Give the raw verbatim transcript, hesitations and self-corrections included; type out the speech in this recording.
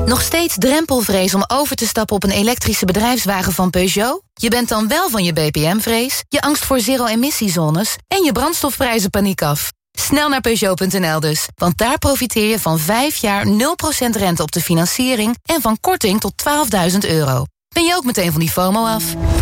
Nog steeds drempelvrees om over te stappen op een elektrische bedrijfswagen van Peugeot? Je bent dan wel van je B P M-vrees, je angst voor zero-emissiezones en je brandstofprijzen paniek af. Snel naar Peugeot punt n l dus, want daar profiteer je van vijf jaar nul procent rente op de financiering en van korting tot twaalfduizend euro. Ben je ook meteen van die FOMO af?